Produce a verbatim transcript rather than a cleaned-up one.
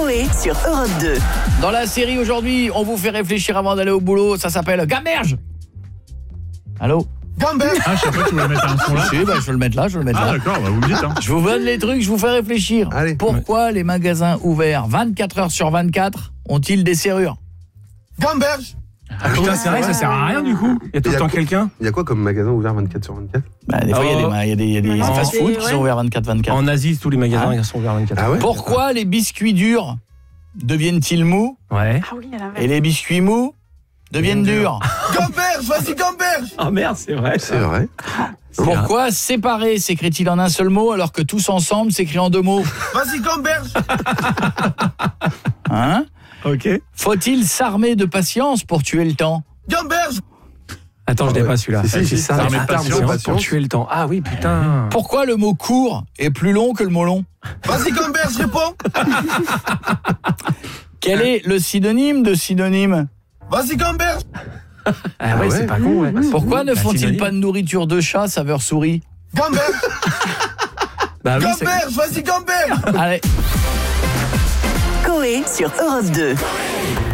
Coé sur Europe deux. Dans la série aujourd'hui, on vous fait réfléchir avant d'aller au boulot. Ça s'appelle Gamberge. Allô? Gamberge. Ah, je sais pas, tu voulais mettre un son là. Si, bah, je vais le mettre là, je vais le mettre Ah là. d'accord, bah, vous me dites hein. Je vous donne les trucs, je vous fais réfléchir. Allez. Pourquoi les magasins ouverts vingt-quatre heures sur vingt-quatre ont-ils des serrures? Gamberge. Ah putain, c'est vrai que ça sert à rien du coup. Il y a tout Il y le a temps quoi quelqu'un. Il y a quoi comme magasin ouvert vingt-quatre sur vingt-quatre? Bah, des fois, il y a des, Oh. ma- il y a des, il y a des Ouais, fast-food c'est- qui ouais. sont ouverts vingt-quatre vingt-quatre. En Asie, tous les magasins Ah. ils sont ouverts vingt-quatre. Ah ouais? Pourquoi les biscuits durs deviennent-ils mous Ouais. Ah oui, à l'inverse. et les biscuits mous deviennent durs? Gamberge, vas-y Gamberge. Oh merde, c'est vrai. C'est vrai. Pourquoi séparer s'écrit-il en un seul mot alors que tous ensemble s'écrit en deux mots? Vas-y Gamberge. Hein? Ok. Faut-il s'armer de patience pour tuer le temps? Gamberge. Attends, je l'ai Ouais. pas celui-là. Si, si, C'est si, ça, ça mais remet attends, patience, pour patience. tuer le temps. Ah oui, putain. Pourquoi le mot court est plus long que le mot long? Vas-y Gamberge, réponds. Quel est le synonyme de synonyme? Vas-y Gamberge. Ah ouais, ouais. c'est pas con, ouais. Pourquoi ne Bah, font-ils synonyme. pas de nourriture de chat saveur souris? Gamberge. Bah oui, c'est... Gamberge, vas-y Gamberge. Allez. Coé sur Europe deux.